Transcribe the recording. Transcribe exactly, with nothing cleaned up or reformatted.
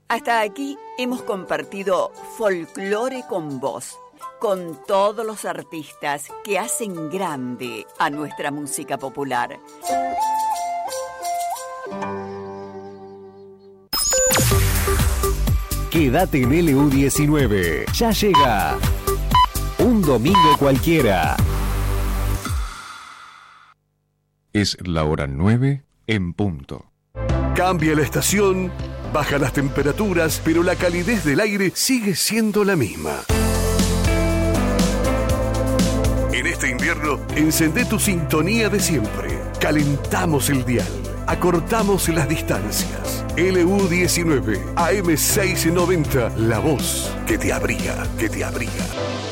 Hasta aquí hemos compartido Folclore con vos, con todos los artistas que hacen grande a nuestra música popular. Quédate en L U diecinueve. Ya llega un domingo cualquiera. Es la hora nueve en punto. Cambia la estación, baja las temperaturas, pero la calidez del aire sigue siendo la misma. En este invierno, encendé tu sintonía de siempre. Calentamos el dial, acortamos las distancias. L U diecinueve, A M seiscientos noventa, la voz que te abriga, que te abriga.